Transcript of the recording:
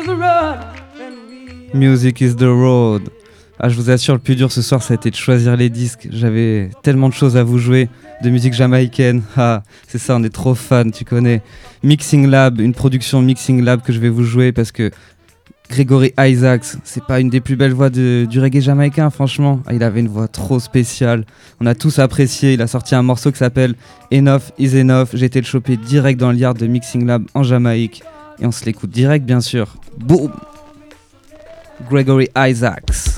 Music is the road. Ah, je vous assure, le plus dur ce soir, ça a été de choisir les disques. J'avais tellement de choses à vous jouer, de musique jamaïcaine. Ah, c'est ça, on est trop fans, tu connais. Mixing Lab, une production Mixing Lab que je vais vous jouer parce que Gregory Isaacs, c'est pas une des plus belles voix du reggae jamaïcain, franchement. Ah, il avait une voix trop spéciale. On a tous apprécié. Il a sorti un morceau qui s'appelle Enough is Enough. J'ai été le choper direct dans le yard de Mixing Lab en Jamaïque. Et on se l'écoute direct, bien sûr. Boum! Gregory Isaacs.